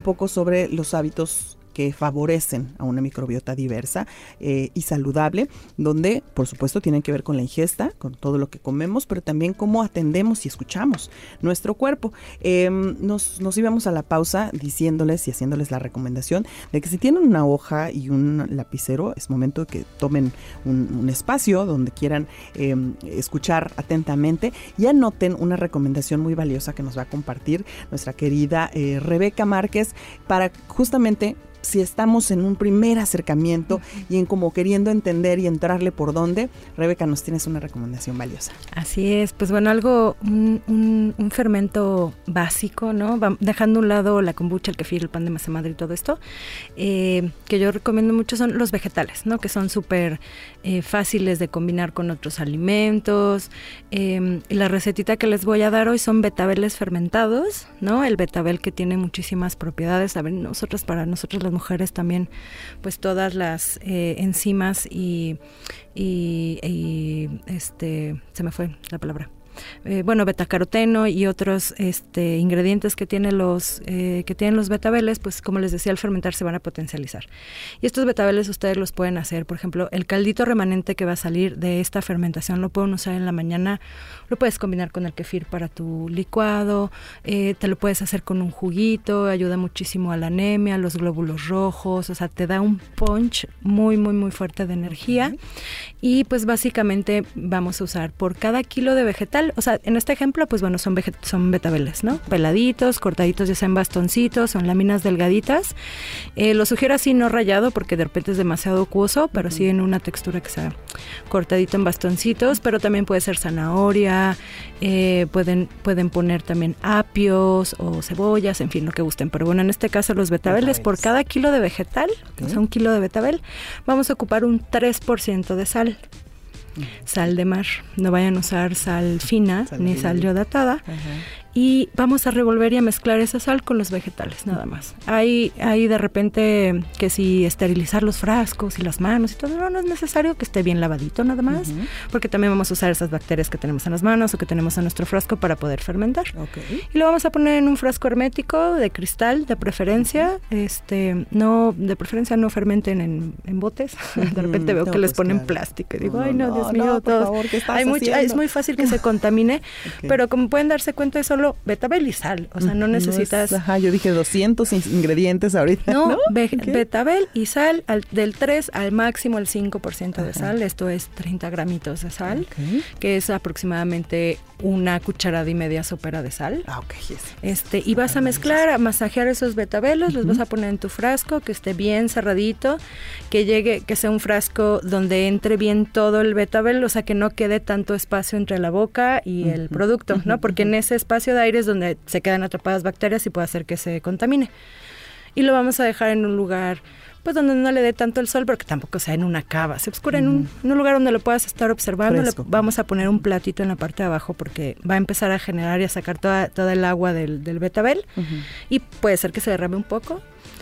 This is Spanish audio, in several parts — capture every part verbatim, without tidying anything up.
poco sobre los hábitos que favorecen a una microbiota diversa eh, y saludable, donde por supuesto tienen que ver con la ingesta, con todo lo que comemos, pero también cómo atendemos y escuchamos nuestro cuerpo. Eh, nos, nos íbamos a la pausa diciéndoles y haciéndoles la recomendación de que si tienen una hoja y un lapicero, es momento de que tomen un, un espacio donde quieran eh, escuchar atentamente y anoten una recomendación muy valiosa que nos va a compartir nuestra querida eh, Rebeca Márquez para justamente si estamos en un primer acercamiento y en como queriendo entender y entrarle por dónde. Rebeca, nos tienes una recomendación valiosa. Así es, pues bueno, algo, un, un, un fermento básico, ¿no? Va, dejando a un lado la kombucha, el kefir, el pan de masa madre y todo esto, eh, que yo recomiendo mucho son los vegetales, ¿no? Que son súper eh, fáciles de combinar con otros alimentos. Eh, y la recetita que les voy a dar hoy son betabeles fermentados, ¿no? El betabel que tiene muchísimas propiedades. A ver, nosotros, para nosotros las mujeres también, pues todas las eh, enzimas y, y, y este, se me fue la palabra. Eh, bueno, betacaroteno y otros este, ingredientes que, tiene los, eh, que tienen los betabeles, pues como les decía, al fermentar se van a potencializar. Y estos betabeles ustedes los pueden hacer, por ejemplo, el caldito remanente que va a salir de esta fermentación lo pueden usar en la mañana, lo puedes combinar con el kefir para tu licuado, eh, te lo puedes hacer con un juguito, ayuda muchísimo a la anemia, a los glóbulos rojos, o sea, te da un punch muy, muy, muy fuerte de energía. Y pues básicamente vamos a usar por cada kilo de vegetal, o sea, en este ejemplo, pues bueno, son, veget- son betabeles, ¿no? Peladitos, cortaditos ya sea en bastoncitos, son láminas delgaditas. Eh, lo sugiero así, no rallado, porque de repente es demasiado acuoso, pero uh-huh. sí en una textura que sea cortadito en bastoncitos, pero también puede ser zanahoria, eh, pueden, pueden poner también apios o cebollas, en fin, lo que gusten. Pero bueno, en este caso los betabeles, betabeles. por cada kilo de vegetal, okay. o sea, un kilo de betabel, vamos a ocupar un tres por ciento de sal. Sal de mar, no vayan a usar sal fina sal ni sal iodatada. Uh-huh. Y vamos a revolver y a mezclar esa sal con los vegetales, nada más. Hay, hay de repente que si esterilizar los frascos y las manos y todo, no, no es necesario, que esté bien lavadito nada más, uh-huh. porque también vamos a usar esas bacterias que tenemos en las manos o que tenemos en nuestro frasco para poder fermentar. Okay. Y lo vamos a poner en un frasco hermético de cristal, de preferencia, uh-huh. este, no, de preferencia no fermenten en, en botes. Uh-huh. De repente veo no, que les pues ponen claro. plástico y digo, no, ay no, no Dios mío, no, todos. Por favor, ¿qué estás hay mucho, es muy fácil que se contamine, okay. pero como pueden darse cuenta es solo betabel y sal, o sea, no necesitas... No es, ajá, yo dije doscientos ingredientes ahorita, No, ¿no? Be- okay. betabel y sal, al, del tres al máximo el cinco por ciento de sal, esto es treinta gramitos de sal, okay. que es aproximadamente una cucharada y media sopera de sal. Ah, ok, yes. Este, y vas a mezclar, a masajear esos betabeles, uh-huh. los vas a poner en tu frasco, que esté bien cerradito, que llegue, que sea un frasco donde entre bien todo el betabel, o sea, que no quede tanto espacio entre la boca y uh-huh. el producto, uh-huh. ¿no? Porque en ese espacio de aire es donde se quedan atrapadas bacterias y puede hacer que se contamine. Y lo vamos a dejar en un lugar, pues donde no le dé tanto el sol, pero que tampoco sea en una cava, se oscura, mm. en, un, en un lugar donde lo puedas estar observando. Le vamos a poner un platito en la parte de abajo porque va a empezar a generar y a sacar toda, toda el agua del, del betabel, uh-huh. y puede ser que se derrame un poco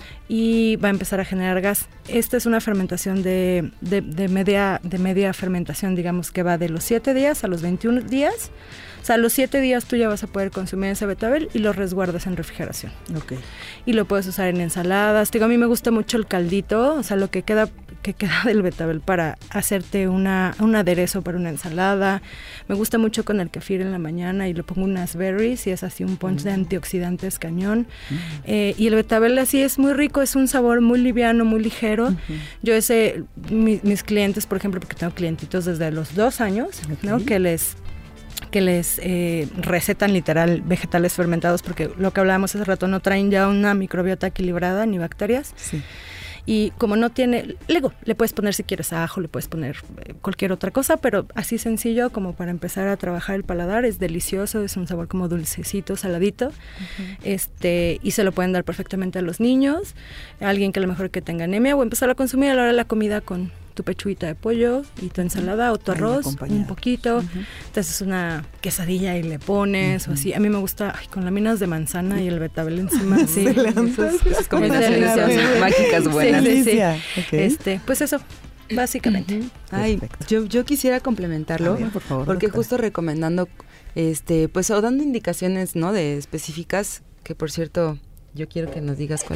y va a empezar a generar gas. Esta es una fermentación de, de, de, media, de media fermentación, digamos, que va de los siete días a los veintiún días. O sea, a los siete días tú ya vas a poder consumir ese betabel y lo resguardas en refrigeración. Okay. Y lo puedes usar en ensaladas. Digo, a mí me gusta mucho el caldito, o sea, lo que queda que queda del betabel para hacerte una un aderezo para una ensalada. Me gusta mucho con el kefir en la mañana y le pongo unas berries y es así un punch mm. de antioxidantes cañón. Mm. Eh, y el betabel así es muy rico, es un sabor muy liviano, muy ligero. Mm-hmm. Yo ese, mi, mis clientes, por ejemplo, porque tengo clientitos desde los dos años, okay. ¿no? Que les... que les eh, recetan literal vegetales fermentados, porque lo que hablábamos hace rato, no traen ya una microbiota equilibrada ni bacterias. Sí. Y como no tiene, luego le puedes poner si quieres ajo, le puedes poner eh, cualquier otra cosa, pero así sencillo como para empezar a trabajar el paladar, es delicioso, es un sabor como dulcecito, saladito, uh-huh. este y se lo pueden dar perfectamente a los niños, a alguien que a lo mejor que tenga anemia, o empezar a consumir a la hora de la comida con tu pechuguita de pollo y tu ensalada o tu arroz, un poquito, uh-huh. entonces una quesadilla y le pones, uh-huh. o así. A mí me gusta ay, con láminas de manzana y el betabel encima, sí. Esas combinaciones mágicas buenas. Sí, sí, sí. Okay. Este, pues eso, básicamente. Uh-huh. Ay, yo, yo quisiera complementarlo, ver, por favor, porque doctora. Justo recomendando, este, pues o dando indicaciones, ¿no? De específicas, que por cierto, yo quiero que nos digas cuál